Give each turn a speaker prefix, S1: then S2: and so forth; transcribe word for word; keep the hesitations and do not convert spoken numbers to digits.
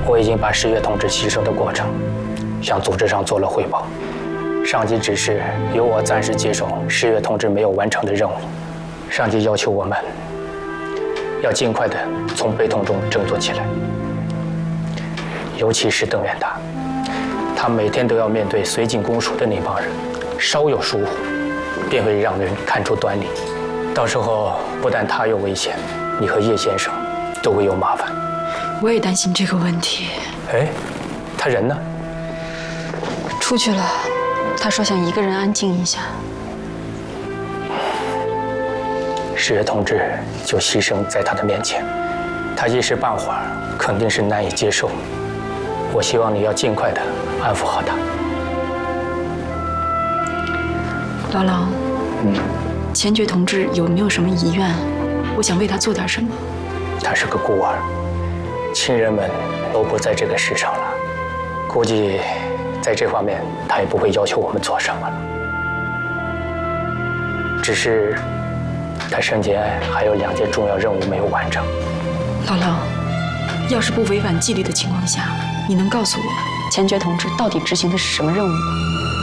S1: 我已经把十月同志牺牲的过程向组织上做了汇报，上级指示由我暂时接手十月同志没有完成的任务。上级要求我们要尽快的从悲痛中振作起来，尤其是邓远达，他每天都要面对绥靖公署的那帮人，稍有疏忽，便会让人看出端倪。到时候不但他有危险，你和叶先生都会有麻烦。
S2: 我也担心这个问题。
S1: 哎，他人呢？
S2: 出去了，他说想一个人安静一下。
S1: 十月同志就牺牲在他的面前，他一时半会儿肯定是难以接受。我希望你要尽快的安抚好他。
S2: 老狼，
S1: 嗯，
S2: 钱觉同志有没有什么遗愿？我想为他做点什么。
S1: 他是个孤儿，亲人们都不在这个世上了，估计在这方面他也不会要求我们做什么了。只是他生前还有两件重要任务没有完成。
S2: 老狼，要是不违反纪律的情况下，你能告诉我钱觉同志到底执行的是什么任务吗？